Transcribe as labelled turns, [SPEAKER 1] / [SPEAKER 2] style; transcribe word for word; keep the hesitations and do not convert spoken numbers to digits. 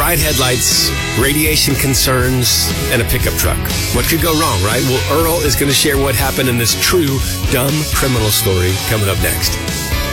[SPEAKER 1] bright headlights, radiation concerns, and a pickup truck. What could go wrong, right? Well, Earl is going to share what happened in this true, dumb criminal story coming up next.